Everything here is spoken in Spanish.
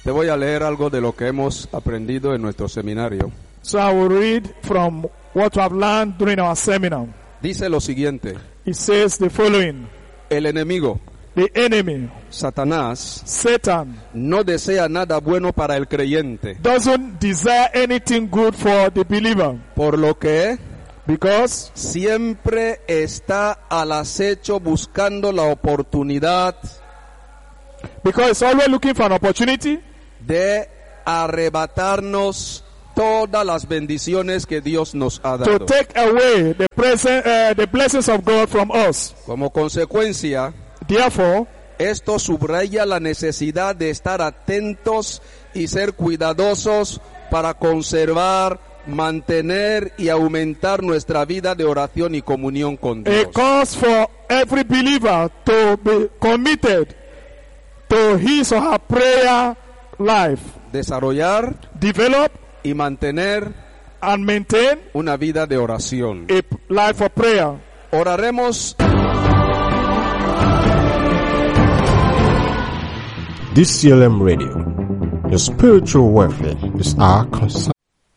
Te voy a leer algo de lo que hemos aprendido en nuestro seminario. So I will read from what we have learned during our seminar. Dice lo siguiente: It says the following. el enemigo, The enemy, Satanás, Satan, no desea nada bueno para el creyente, doesn't desire anything good for the believer, por lo que because siempre está al acecho buscando la oportunidad he's always looking for an opportunity de arrebatarnos todas las bendiciones que Dios nos ha to dado. take away the blessings of God from us. Como consecuencia, Therefore, esto subraya la necesidad de estar atentos y ser cuidadosos para conservar, mantener y aumentar nuestra vida de oración y comunión con Dios. it calls for every believer to be committed to his or her prayer life, Desarrollar develop y mantener and maintain una vida de oración. a life of prayer. Oraremos. DCLM Radio, your spiritual welfare is our concern.